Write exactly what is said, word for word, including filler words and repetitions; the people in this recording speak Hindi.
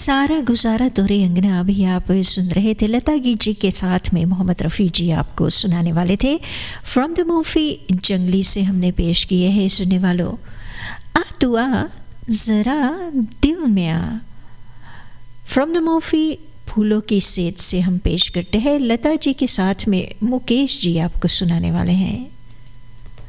सारा गुजारा तोरे अंगना अभी आप सुन रहे थे लता गीत जी के साथ में मोहम्मद रफ़ी जी आपको सुनाने वाले थे। फ्रॉम द मूवी जंगली से हमने पेश किए हैं सुनने वालों, आ तू आ ज़रा दिल में आ। फ्रॉम द मूवी फूलों की सेज से हम पेश करते हैं, लता जी के साथ में मुकेश जी आपको सुनाने वाले हैं।